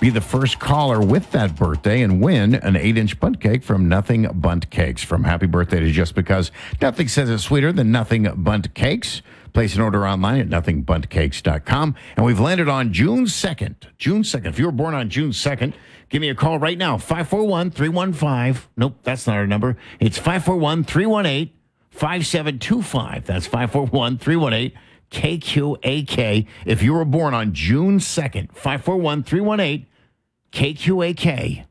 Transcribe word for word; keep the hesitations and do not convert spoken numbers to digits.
Be the first caller with that birthday and win an eight-inch bundt cake from Nothing Bundt Cakes. From happy birthday to just because, nothing says it sweeter than Nothing Bundt Cakes. Place an order online at nothing bundt cakes dot com. And we've landed on June second. June second. If you were born on June second, give me a call right now. five four one, three one five. Nope, that's not our number. It's five four one, three one eight, five seven two five. That's five four one, three one eight, K Q A K. If you were born on June second, five four one, three one eight, K Q A K.